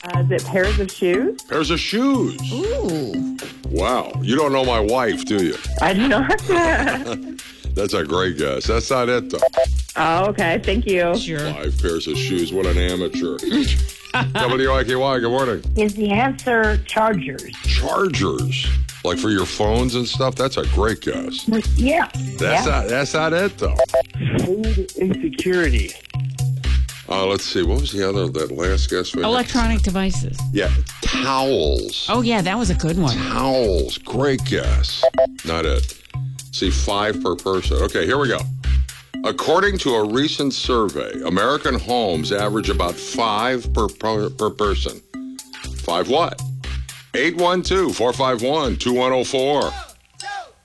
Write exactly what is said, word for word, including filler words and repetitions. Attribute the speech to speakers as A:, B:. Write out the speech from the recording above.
A: Uh, is it pairs of shoes?
B: Pairs of shoes.
C: Ooh.
B: Wow. You don't know my wife, do you?
A: I do not.
B: That's a great guess. That's not it, though.
A: Oh, okay. Thank you.
C: Sure.
B: Five pairs of shoes. What an amateur. W I K Y, good morning.
D: Is the answer chargers?
B: Chargers. Like for your phones and stuff? That's a great guess.
D: Yeah.
B: That's
D: yeah.
B: not that's not it, though.
E: Food insecurity.
B: Uh, let's see. What was the other, that last guess? we had?
C: Electronic devices.
B: Yeah. Towels.
C: Oh, yeah, that was a good one.
B: Towels. Great guess. Not it. See, five per person. Okay, here we go. According to a recent survey, American homes average about five per, per, per person. Five what? eight one two, four five one, two one zero four.